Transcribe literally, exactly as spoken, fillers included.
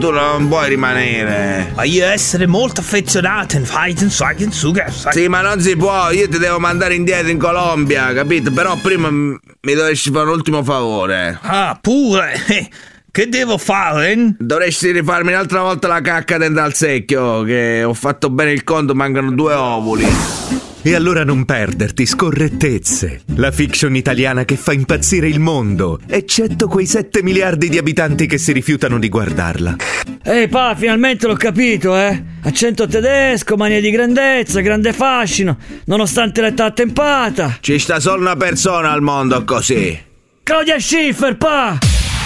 Tu non puoi rimanere. Ma io essere molto affezionato in fighting, fighting, sugar. Sì, ma non si può, io ti devo mandare indietro in Colombia, capito? Però prima mi dovresti fare un ultimo favore. Ah, pure? Che devo fare? Dovresti rifarmi un'altra volta la cacca dentro al secchio, che ho fatto bene il conto, mancano due ovuli. E allora non perderti Scorrettezze, la fiction italiana che fa impazzire il mondo, eccetto quei sette miliardi di abitanti che si rifiutano di guardarla. Ehi pa, finalmente l'ho capito, eh! Accento tedesco, mania di grandezza, grande fascino, nonostante l'età attempata. Ci sta solo una persona al mondo così. Claudia Schiffer, pa!